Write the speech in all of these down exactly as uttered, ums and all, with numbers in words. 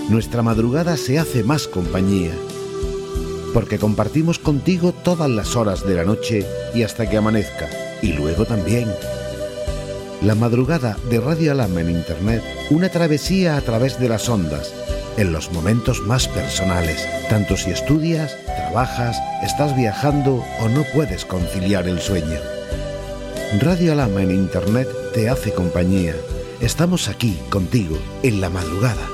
nuestra madrugada se hace más compañía, porque compartimos contigo todas las horas de la noche y hasta que amanezca, y luego también. La madrugada de Radio Alhama en Internet, una travesía a través de las ondas, en los momentos más personales, tanto si estudias, trabajas, estás viajando o no puedes conciliar el sueño. Radio Alhama en Internet te hace compañía. Estamos aquí contigo en la madrugada.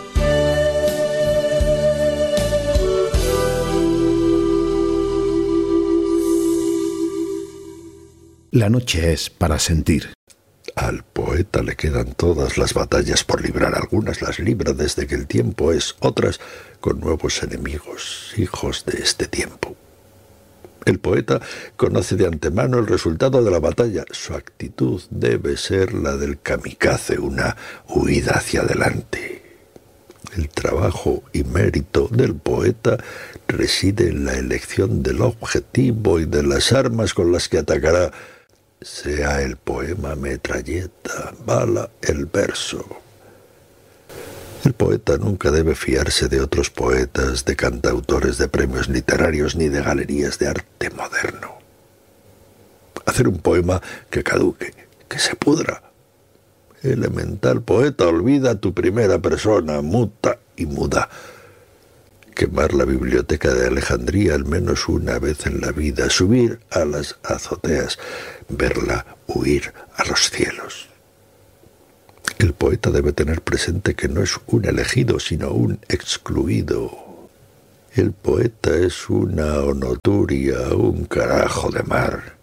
La noche es para sentir. Al poeta le quedan todas las batallas por librar. Algunas las libra desde que el tiempo es, otras con nuevos enemigos, hijos de este tiempo. El poeta conoce de antemano el resultado de la batalla. Su actitud debe ser la del kamikaze, una huida hacia adelante. El trabajo y mérito del poeta reside en la elección del objetivo y de las armas con las que atacará, sea el poema metralleta, bala, el verso. El poeta nunca debe fiarse de otros poetas, de cantautores, de premios literarios, ni de galerías de arte moderno. Hacer un poema que caduque, que se pudra. Elemental poeta, olvida tu primera persona, muta y muda. Quemar la biblioteca de Alejandría al menos una vez en la vida, subir a las azoteas, verla huir a los cielos. El poeta debe tener presente que no es un elegido, sino un excluido. El poeta es una onoturia, un carajo de mar.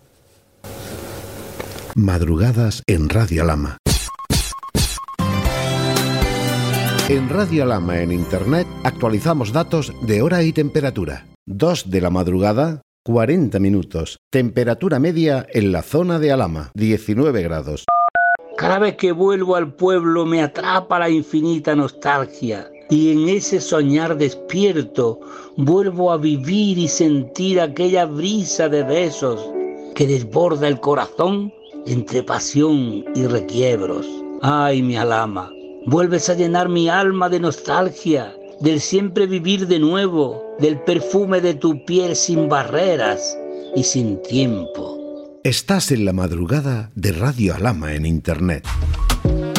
Madrugadas en Radio Alhama. En Radio Alhama en Internet actualizamos datos de hora y temperatura. dos de la madrugada, cuarenta minutos. Temperatura media en la zona de Alhama, diecinueve grados. Cada vez que vuelvo al pueblo me atrapa la infinita nostalgia y en ese soñar despierto vuelvo a vivir y sentir aquella brisa de besos que desborda el corazón entre pasión y requiebros. Ay, mi Alhama, vuelves a llenar mi alma de nostalgia, del siempre vivir de nuevo, del perfume de tu piel sin barreras y sin tiempo. Estás en la madrugada de Radio Alhama en Internet.